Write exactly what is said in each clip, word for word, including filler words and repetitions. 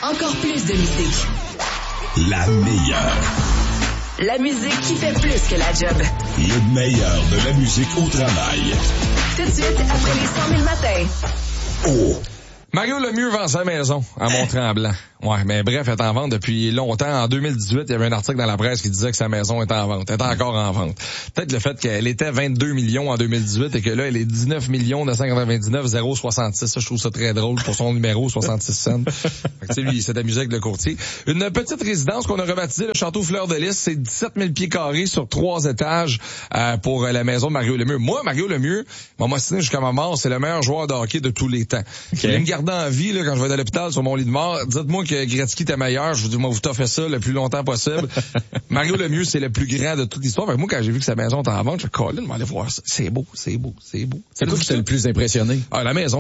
Encore plus de musique. La meilleure. La musique qui fait plus que la job. Le meilleur de la musique au travail. Tout de suite, après les cent mille matins. Oh! Mario Lemieux vend sa maison à Mont-Tremblant. Ouais, mais bref, elle est en vente depuis longtemps. En deux mille dix-huit, il y avait un article dans la presse qui disait que sa maison était en vente. Elle est encore en vente. Peut-être le fait qu'elle était vingt-deux millions en deux mille dix-huit et que là, elle est dix-neuf millions neuf cent quatre-vingt-dix-neuf mille soixante-six. Ça, je trouve ça très drôle pour son numéro soixante-six cents. Fait que, tu sais, lui, il s'est amusé avec le courtier. Une petite résidence qu'on a rebaptisée le Château Fleur de Lys. C'est dix-sept mille pieds carrés sur trois étages euh, pour la maison de Mario Lemieux. Moi, Mario Lemieux, m'a motivé jusqu'à ma mort, c'est le meilleur joueur de hockey de tous les temps. Okay. Il me gardait en vie là, quand je vais à l'hôpital sur mon lit de mort. Dites-moi que Gretzky était meilleur. Je vous dis, moi, vous t'offrez ça le plus longtemps possible. Mario Lemieux, c'est le plus grand de toute l'histoire. Fait que moi, quand j'ai vu que sa maison était en vente, je suis dit, on va aller voir ça. C'est beau, c'est beau, c'est beau. C'est quoi qui t'a le plus impressionné? Ah, la maison.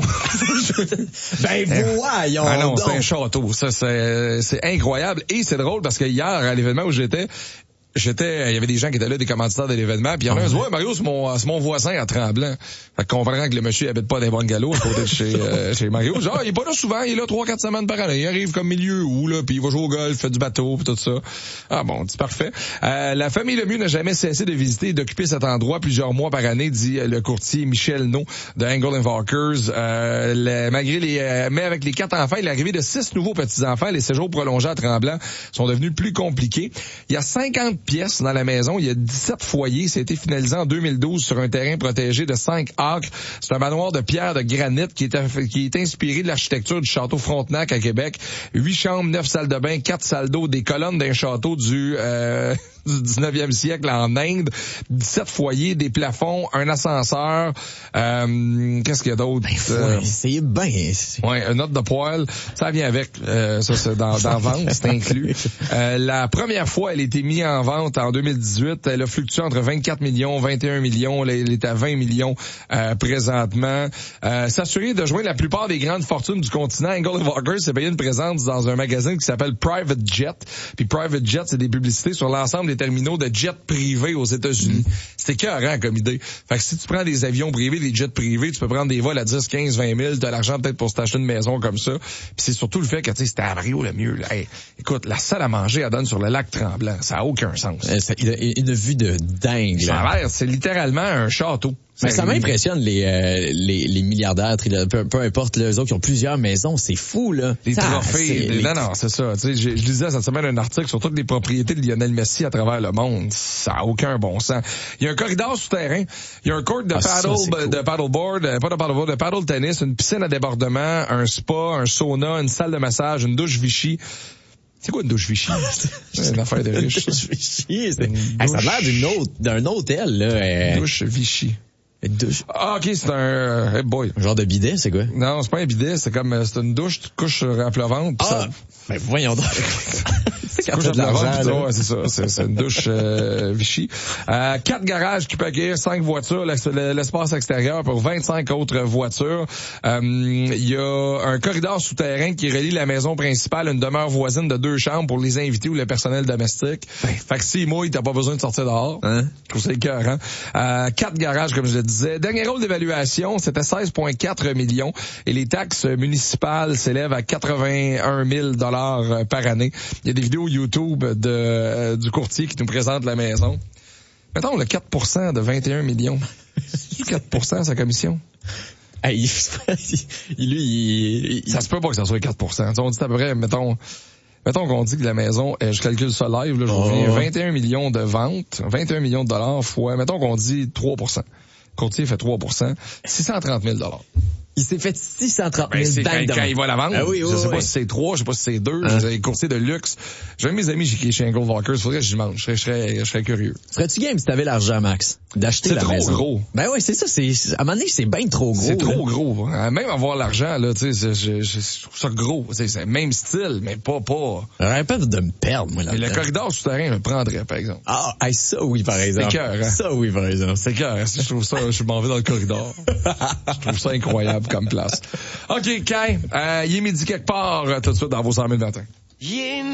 Ben, voyons Ah non, donc. c'est un château. Ça, c'est, c'est incroyable. Et c'est drôle parce que hier, à l'événement où j'étais, J'étais, il y avait des gens qui étaient là, des commanditaires de l'événement, puis il y en a un qui dit, ouais, Mario, c'est mon, c'est mon voisin à Tremblant. Fait qu'on comprend que le monsieur habite pas dans les bungalows à côté de chez, euh, chez Mario. Genre, il est pas là souvent, il est là trois, quatre semaines par année. Il arrive comme milieu où, là, puis il va jouer au golf, fait du bateau, puis tout ça. Ah bon, c'est parfait. Euh, la famille Lemieux n'a jamais cessé de visiter et d'occuper cet endroit plusieurs mois par année, dit le courtier Michel No de Engel and Walkers. Euh, le, malgré les, euh, mais avec les quatre enfants et l'arrivée de six nouveaux petits-enfants, les séjours prolongés à Tremblant sont devenus plus compliqués. Il y a cinquante pièces dans la maison. Il y a dix-sept foyers. Ça a été finalisé en deux mille douze sur un terrain protégé de cinq acres. C'est un manoir de pierre de granit qui est, qui est inspiré de l'architecture du château Frontenac à Québec. Huit chambres, neuf salles de bain, quatre salles d'eau, des colonnes d'un château du, euh, du dix-neuvième siècle en Inde. dix-sept foyers, des plafonds, un ascenseur. Euh, qu'est-ce qu'il y a d'autre? Ben, euh, c'est bien. Ouais, une note de poêle. Ça vient avec. Euh, ça, c'est dans, dans vente. C'est inclus. Euh, la première fois, elle a été mise en vente en deux mille dix-huit. Elle a fluctué entre vingt-quatre millions, vingt et un millions. Elle est à vingt millions euh, présentement. Euh, s'assurer de joindre la plupart des grandes fortunes du continent. Engel and Walkers s'est payé une présence dans un magazine qui s'appelle Private Jet. Puis Private Jet, c'est des publicités sur l'ensemble des terminaux de jets privés aux États-Unis. Mm. C'est écœurant comme idée. Fait que si tu prends des avions privés, des jets privés, tu peux prendre des vols à dix, quinze, vingt mille. T'as l'argent peut-être pour s'acheter une maison comme ça. Puis c'est surtout le fait que, tu sais, c'était à Mario Lemieux. Là. Hey, écoute, la salle à manger, elle donne sur le lac Tremblant. Ça a aucun sens. Euh, ça, il a une vue de dingue. Ça là. a l'air, c'est littéralement un château. Mais ça m'impressionne les, euh, les les milliardaires, peu, peu importe les autres qui ont plusieurs maisons, c'est fou là. Les ça, trophées, les... les... non non, c'est ça. Tu sais, je, je lisais cette semaine un article sur toutes les propriétés de Lionel Messi à travers le monde. Ça a aucun bon sens. Il y a un corridor souterrain, il y a un court de ah, paddle, ça, cool. de paddleboard, pas de paddleboard, de paddle tennis, une piscine à débordement, un spa, un sauna, une salle de massage, une douche Vichy. C'est quoi une douche Vichy? C'est une affaire de riche. Une douche Vichy, c'est... Douche... Hey, ça a l'air d'une autre, d'un hôtel là. Euh... Douche Vichy. Douche. Ah, ok, c'est un, hey boy. Un genre de bidet, c'est quoi? Non, c'est pas un bidet, c'est comme, c'est une douche, tu te couches à plat ventre. Ah! Ça... Ben, voyons donc. C'est quand de l'argent. Ouais, c'est ça. C'est, c'est une douche, euh, Vichy. Euh, quatre garages qui peuvent accueillir cinq voitures, l'espace extérieur pour vingt-cinq autres voitures. Euh, il y a un corridor souterrain qui relie la maison principale à une demeure voisine de deux chambres pour les invités ou le personnel domestique. Ben, fait que s'il mouille, t'as pas besoin de sortir dehors. Hein? Je trouve ça écœurant. Euh, quatre garages, comme je le disais. Dernier rôle d'évaluation, c'était seize virgule quatre millions et les taxes municipales s'élèvent à quatre-vingt-un mille dollars par année. Il y a des vidéos YouTube de euh, du courtier qui nous présente la maison. Mettons le quatre pour cent de vingt et un millions. quatre pour cent sa commission. Hey, il, lui, il, il... Ça se peut pas que ça soit quatre pour cent. On dit à peu près, mettons... Mettons qu'on dit que la maison, je calcule ça live, là, je reviens, oh. vingt et un millions de ventes, vingt et un millions de dollars fois, mettons qu'on dit trois pour cent. Le courtier fait trois pour cent, six cent trente mille dollars. Il s'est fait six cent trente mille ben, dollars. Quand, quand il va la vendre, ah oui, oui, je sais oui. pas si c'est trois, je sais pas si c'est deux, hein? J'ai courtier de luxe. J'ai mes amis qui chez Engel Walkers, faudrait que j'y mange, je serais, je serais, je serais curieux. Serais-tu game si t'avais l'argent, Max, d'acheter c'est la trop maison? Gros. Ben ouais, c'est ça, c'est, à un moment donné, c'est bien trop gros. C'est trop là. gros. Même avoir l'argent, là, tu sais, je, je, je trouve ça gros. C'est le même style, mais pas, pas. J'aurais peur de me perdre, moi, là. Mais le corridor souterrain, je le prendrais, par exemple. Ah, hey, ça oui, par exemple. C'est cœur, hein? Ça oui, par exemple. C'est cœur. Si je trouve ça, je m'en vais dans le corridor. Je trouve ça incroyable comme place. OK, Kai, euh, il est midi quelque part, tout de suite dans vos cent mille matins.